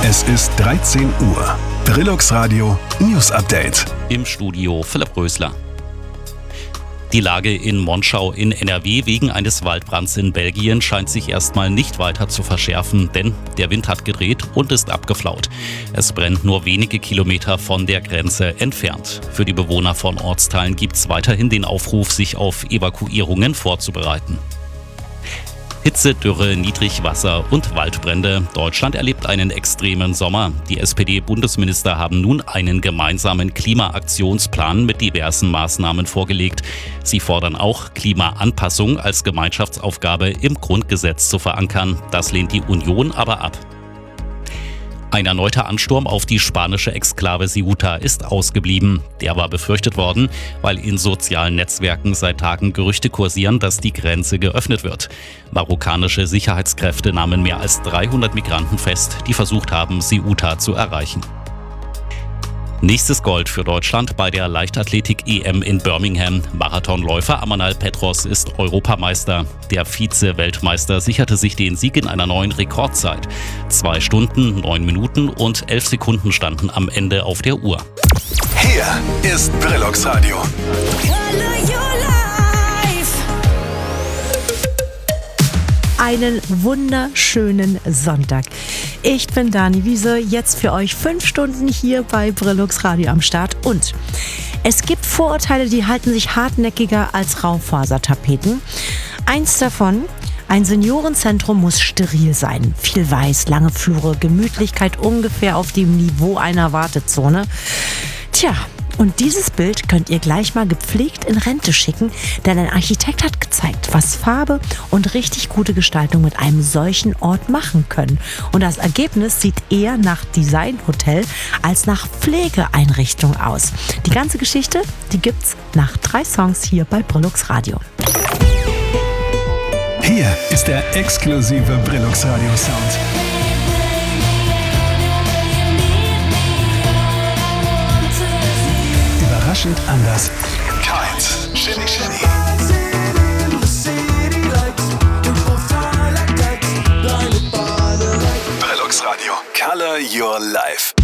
Es ist 13 Uhr. Brillux Radio News Update. Im Studio Philipp Rösler. Die Lage in Monschau in NRW wegen eines Waldbrands in Belgien scheint sich erstmal nicht weiter zu verschärfen, denn der Wind hat gedreht und ist abgeflaut. Es brennt nur wenige Kilometer von der Grenze entfernt. Für die Bewohner von Ortsteilen gibt es weiterhin den Aufruf, sich auf Evakuierungen vorzubereiten. Hitze, Dürre, Niedrigwasser und Waldbrände. Deutschland erlebt einen extremen Sommer. Die SPD-Bundesminister haben nun einen gemeinsamen Klimaaktionsplan mit diversen Maßnahmen vorgelegt. Sie fordern auch, Klimaanpassung als Gemeinschaftsaufgabe im Grundgesetz zu verankern. Das lehnt die Union aber ab. Ein erneuter Ansturm auf die spanische Exklave Ceuta ist ausgeblieben. Der war befürchtet worden, weil in sozialen Netzwerken seit Tagen Gerüchte kursieren, dass die Grenze geöffnet wird. Marokkanische Sicherheitskräfte nahmen mehr als 300 Migranten fest, die versucht haben, Ceuta zu erreichen. Nächstes Gold für Deutschland bei der Leichtathletik-EM in Birmingham. Marathonläufer Amanal Petros ist Europameister. Der Vize-Weltmeister sicherte sich den Sieg in einer neuen Rekordzeit. 2 Stunden, 9 Minuten und 11 Sekunden standen am Ende auf der Uhr. Hier ist Brillux Radio. Einen wunderschönen Sonntag. Ich bin Dani Wiese, jetzt für euch 5 Stunden hier bei Brillux Radio am Start. Und es gibt Vorurteile, die halten sich hartnäckiger als Raufasertapeten. Eins davon: ein Seniorenzentrum muss steril sein. Viel Weiß, lange Flure, Gemütlichkeit ungefähr auf dem Niveau einer Wartezone. Tja, und dieses Bild könnt ihr gleich mal gepflegt in Rente schicken, denn ein Architekt hat gezeigt, was Farbe und richtig gute Gestaltung mit einem solchen Ort machen können. Und das Ergebnis sieht eher nach Designhotel als nach Pflegeeinrichtung aus. Die ganze Geschichte, die gibt's nach 3 Songs hier bei Brillux Radio. Hier ist der exklusive Brillux Radio Sound. Überraschend anders. Keins. Shinny Shinny. Brillux Radio. Color your life.